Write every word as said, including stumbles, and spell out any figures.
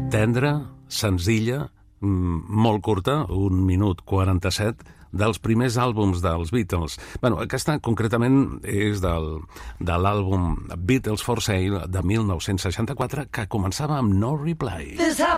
tendra, senzilla, molt curta, un minut quaranta-set, dels primers àlbums dels Beatles. Bueno, aquesta concretament és del, de l'àlbum Beatles for Sale de mil nou-cents seixanta-quatre, que començava amb No Reply. This